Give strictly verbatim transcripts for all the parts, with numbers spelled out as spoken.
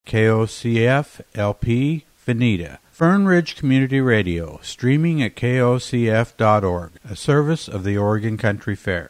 K O C F L P Veneta. Fern Ridge Community Radio, streaming at K O C F dot org, a service of the Oregon Country Fair.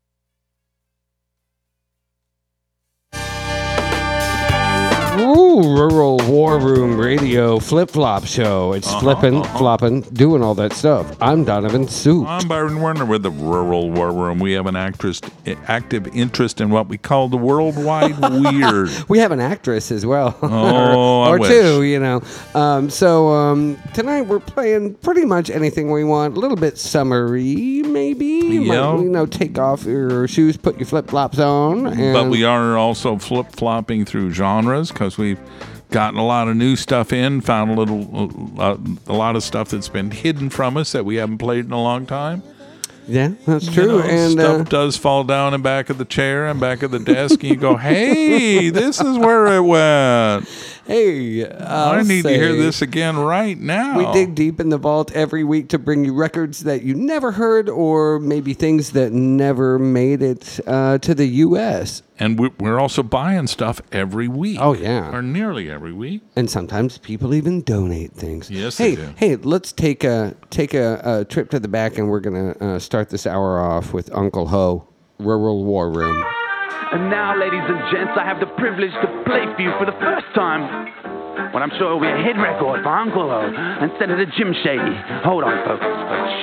Ooh, Rural War Room Radio Flip-Flop Show. It's uh-huh, flipping, uh-huh. flopping, doing all that stuff. I'm Donovan Soup. I'm Byron Werner with the Rural War Room. We have an actress, active interest in what we call the worldwide weird. We have an actress as well. Oh, or I wish. two, you know. Um, so um, tonight we're playing pretty much anything we want. A little bit summery, maybe. You yeah. might, you know, take off your shoes, put your flip-flops on. And but we are also flip-flopping through genres, because we've gotten a lot of new stuff in, found a little, uh, a lot of stuff that's been hidden from us that we haven't played in a long time. Yeah, that's true. You know, and stuff uh, does fall down in back of the chair and back of the desk, and you go, "Hey, this is where it went." Hey, I'll I need say, to hear this again right now. We dig deep in the vault every week to bring you records that you never heard, or maybe things that never made it uh, to the U S And we're also buying stuff every week. Oh, yeah. Or nearly every week. And sometimes people even donate things. Yes, hey, they do. Hey, let's take a take a, a trip to the back, and we're going to uh, start this hour off with Uncle Ho, Rural War Room. And now, ladies and gents, I have the privilege to play for you for the first time what I'm sure will be a hit record for Uncle O and Senator Jim Shady. Hold on, folks.